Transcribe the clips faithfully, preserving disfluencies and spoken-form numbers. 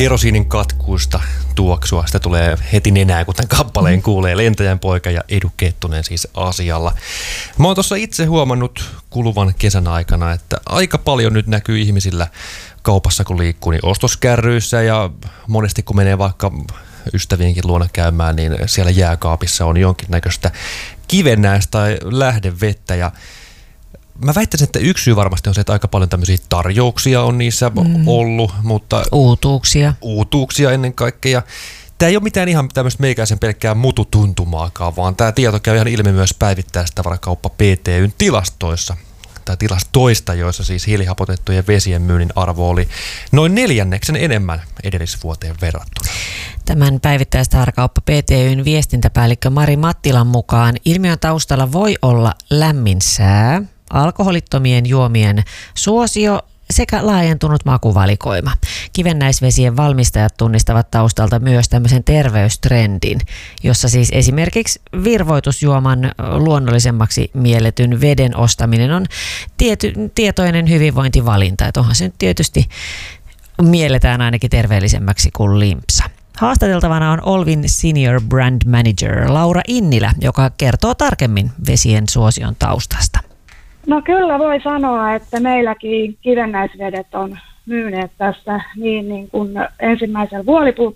Kerosiinin katkuista tuoksua. Sitä tulee heti nenään, kun tämän kappaleen kuulee. Lentäjän poika ja Edu Kettunen siis asialla. Mä oon tuossa itse huomannut kuluvan kesän aikana, että aika paljon nyt näkyy ihmisillä kaupassa, kun liikkuu, niin ostoskärryissä ja monesti kun menee vaikka ystävienkin luona käymään, niin siellä jääkaapissa on jonkinnäköistä kivennäistä tai lähdevettä ja mä väittäisin, että yksi syy varmasti on se, että aika paljon tämmöisiä tarjouksia on niissä mm. ollut, mutta uutuuksia. Uutuuksia ennen kaikkea. Tämä ei ole mitään ihan tämmöistä meikäisen pelkkää mututuntumaakaan, vaan tämä tieto käy ihan ilmi myös päivittäistavarakauppa P T Y:n tilastoissa. Tai tilastoista, joissa siis hiilihapotettujen vesien myynnin arvo oli noin neljänneksen enemmän edellisvuoteen verrattuna. Tämän päivittäistavarakauppa P T Y:n viestintäpäällikkö Mari Mattilan mukaan ilmiön taustalla voi olla lämmin sää, alkoholittomien juomien suosio sekä laajentunut makuvalikoima. Kivennäisvesien valmistajat tunnistavat taustalta myös tämmöisen terveystrendin, jossa siis esimerkiksi virvoitusjuoman luonnollisemmaksi mielletyn veden ostaminen on tiety, tietoinen hyvinvointivalinta. Että onhan se nyt tietysti mielletään ainakin terveellisemmäksi kuin limpsa. Haastateltavana on Olvin Senior Brand Manager Laura Innilä, joka kertoo tarkemmin vesien suosion taustasta. No kyllä voi sanoa, että meilläkin kivennäisvedet on myyneet tässä niin, niin kuin ensimmäisellä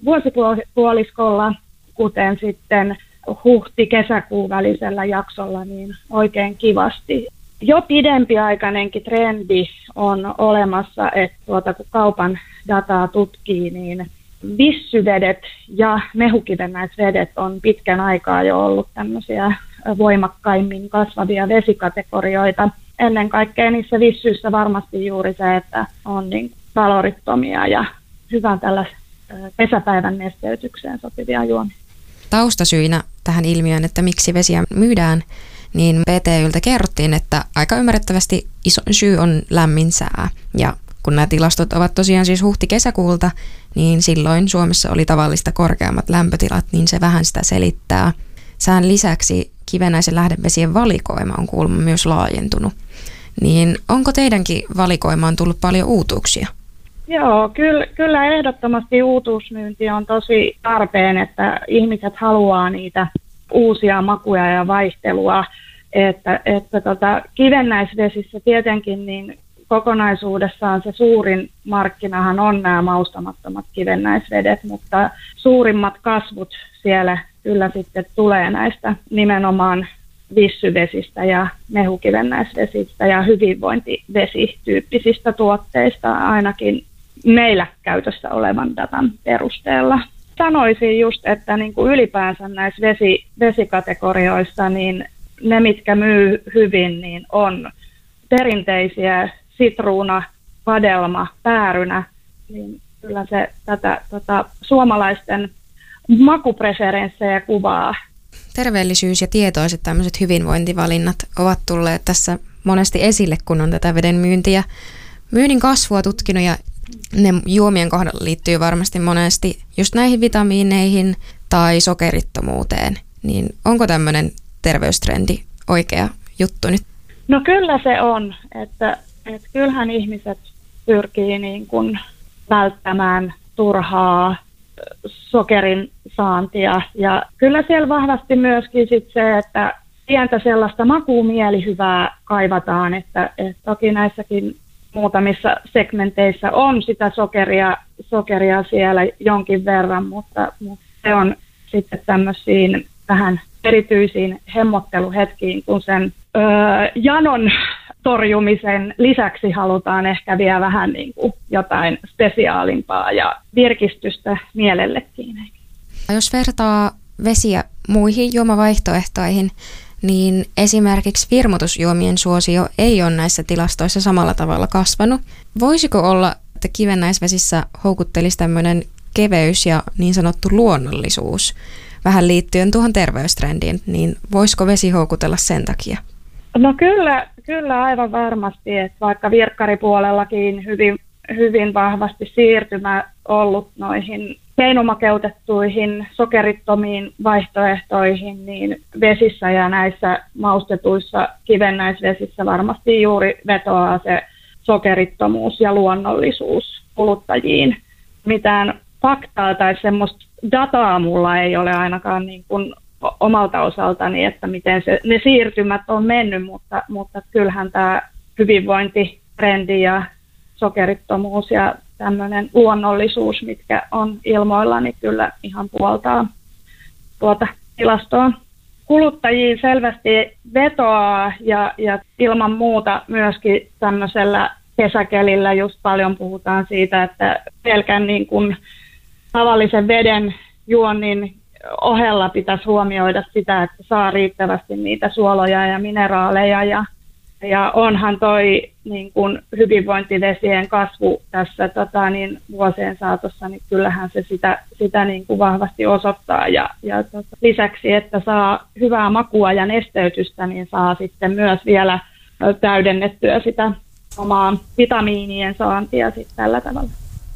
vuosipuoliskolla, kuten sitten huhti-kesäkuun välisellä jaksolla niin oikein kivasti. Jo pidempiaikainenkin trendi on olemassa, että tuota, kun kaupan dataa tutkii, niin vissyvedet ja mehukivennäisvedet on pitkän aikaa jo ollut tämmöisiä voimakkaimmin kasvavia vesikategorioita. Ennen kaikkea niissä vissyissä varmasti juuri se, että on niin kalorittomia ja hyvän tällaisen pesäpäivän nesteytykseen sopivia juomia. Taustasyinä tähän ilmiöön, että miksi vesiä myydään, niin P T Y:ltä kerrottiin, että aika ymmärrettävästi iso syy on lämmin sää. Ja kun nämä tilastot ovat tosiaan siis huhti-kesäkuulta, niin silloin Suomessa oli tavallista korkeammat lämpötilat, niin se vähän sitä selittää. Sään lisäksi kivennäisen lähdevesien valikoima on kuulemma myös laajentunut. Niin onko teidänkin valikoimaan tullut paljon uutuuksia? Joo, kyllä, kyllä ehdottomasti uutuusmyynti on tosi tarpeen, että ihmiset haluaa niitä uusia makuja ja vaihtelua. Että, että tota, kivennäisvesissä tietenkin niin kokonaisuudessaan se suurin markkinahan on nämä maustamattomat kivennäisvedet, mutta suurimmat kasvut siellä kyllä sitten tulee näistä nimenomaan vissyvesistä ja mehukivennäisvesistä ja hyvinvointivesityyppisistä tuotteista ainakin meillä käytössä olevan datan perusteella. Sanoisin just, että niin kuin ylipäänsä näissä vesi, vesikategorioissa niin ne, mitkä myy hyvin, niin on perinteisiä sitruuna, vadelma, päärynä, niin kyllä se tätä tota, suomalaisten makupreferenssejä kuvaa. Terveellisyys ja tietoiset tämmöiset hyvinvointivalinnat ovat tulleet tässä monesti esille, kun on tätä veden myyntiä. Myynnin kasvua tutkinut ja ne juomien kohdalla liittyy varmasti monesti just näihin vitamiineihin tai sokerittomuuteen. Niin onko tämmöinen terveystrendi oikea juttu nyt? No kyllä se on, että, että kyllähän ihmiset pyrkii niin kuin välttämään turhaa sokerin saantia. Ja kyllä siellä vahvasti myöskin sit se, että pientä sellaista makuumielihyvää kaivataan, että, että toki näissäkin muutamissa segmenteissä on sitä sokeria, sokeria siellä jonkin verran, mutta, mutta se on sitten tämmöisiin vähän erityisiin hemmotteluhetkiin, kun sen öö, janon torjumisen lisäksi halutaan ehkä vielä vähän niin kuin jotain spesiaalimpaa ja virkistystä mielellekin. Jos vertaa vesiä muihin juomavaihtoehtoihin, niin esimerkiksi virmoitusjuomien suosio ei ole näissä tilastoissa samalla tavalla kasvanut. Voisiko olla, että kivennäisvesissä houkuttelisi tämmöinen keveys ja niin sanottu luonnollisuus vähän liittyen tuohon terveystrendiin, niin voisiko vesi houkutella sen takia? No kyllä, kyllä aivan varmasti, että vaikka virkkaripuolellakin hyvin, hyvin vahvasti siirtymä ollut noihin keinomakeutettuihin, sokerittomiin vaihtoehtoihin, niin vesissä ja näissä maustetuissa kivennäisvesissä varmasti juuri vetoaa se sokerittomuus ja luonnollisuus kuluttajiin. Mitään faktaa tai semmoista dataa mulla ei ole ainakaan niin kuin omalta osaltani, että miten se, ne siirtymät on mennyt, mutta, mutta kyllähän tämä hyvinvointitrendi ja sokerittomuus ja tämmöinen luonnollisuus, mitkä on ilmoilla, niin kyllä ihan puoltaa tuota tilastoa. Kuluttajiin selvästi vetoaa ja, ja ilman muuta myöskin tämmöisellä kesäkelillä just paljon puhutaan siitä, että pelkän niin kuin tavallisen veden juonnin ohella pitäisi huomioida sitä, että saa riittävästi niitä suoloja ja mineraaleja ja, ja onhan toi niin kuin hyvinvointivesien kasvu tässä tota, niin vuosien saatossa, niin kyllähän se sitä, sitä niin kuin vahvasti osoittaa ja, ja tota, lisäksi, että saa hyvää makua ja nesteytystä, niin saa sitten myös vielä täydennettyä sitä omaa vitamiinien saantia sitten tällä tavalla.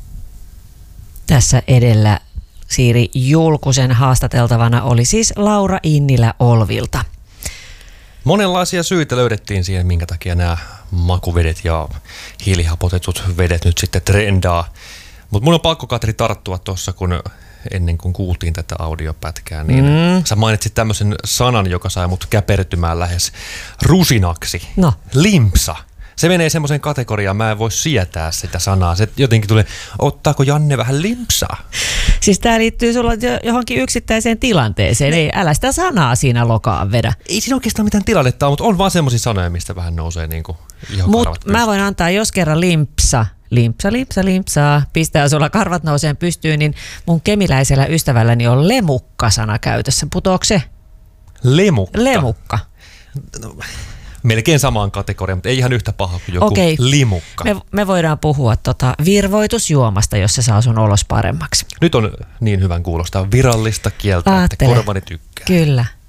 Tässä edellä Siiri Julkusen haastateltavana oli siis Laura Innilä Olvilta. Monenlaisia syitä löydettiin siihen, minkä takia nämä makuvedet ja hiilihapotetut vedet nyt sitten trendaa. Mutta mun on pakko, Katri, tarttua tuossa, kun ennen kuin kuultiin tätä audiopätkää, niin mm. sä mainitsit tämmöisen sanan, joka sai mut käpertymään lähes rusinaksi. No. Limpsa. Se menee semmoiseen kategoriaan, mä en voi sietää sitä sanaa. Se jotenkin tulee, ottaako Janne vähän limpsaa? Siis tää liittyy sulla johonkin yksittäiseen tilanteeseen. Ei, älä sitä sanaa siinä lokaan vedä. Ei siinä oikeastaan mitään tilannetta ole, mutta on vaan semmoisia sanoja, mistä vähän nousee niinku Mutta mä voin antaa, jos kerran limpsa, limpsa, limpsa, limpsaa, pistää sulla karvat nouseen pystyyn, niin mun kemiläisellä ystävälläni on lemukka-sana käytössä. Putoako se? Lemukka? Lemukka. No, melkein samaan kategoriaan, mutta ei ihan yhtä paha kuin joku Okei. limukka. Me, me voidaan puhua tota virvoitusjuomasta, jos se saa sun olos paremmaksi. Nyt on niin hyvän kuulostaa virallista kieltä, Aattele. Että korvani tykkää. Kyllä.